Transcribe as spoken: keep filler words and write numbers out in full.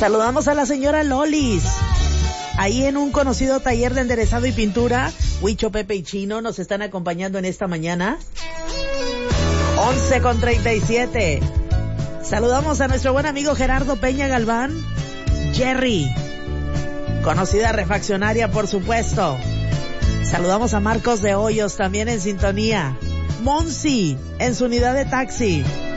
Saludamos a la señora Lolis. Ahí en un conocido taller de enderezado y pintura, Huicho, Pepe y Chino nos están acompañando en esta mañana. once con treinta y siete. Saludamos a nuestro buen amigo Gerardo Peña Galván. Jerry, conocida refaccionaria, por supuesto. Saludamos a Marcos de Hoyos, también en sintonía. Monsi, en su unidad de taxi.